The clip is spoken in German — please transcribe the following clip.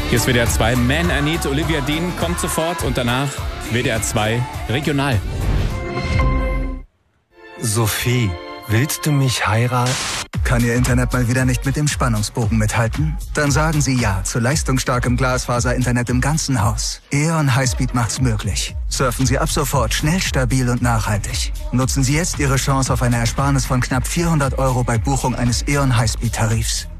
Hier ist WDR 2 Man I Need. Olivia Dean kommt sofort und danach WDR 2 Regional. Sophie, willst du mich heiraten? Kann Ihr Internet mal wieder nicht mit dem Spannungsbogen mithalten? Dann sagen Sie ja zu leistungsstarkem Glasfaser-Internet im ganzen Haus. E.ON Highspeed macht's möglich. Surfen Sie ab sofort schnell, stabil und nachhaltig. Nutzen Sie jetzt Ihre Chance auf eine Ersparnis von knapp 400 € bei Buchung eines E.ON Highspeed-Tarifs.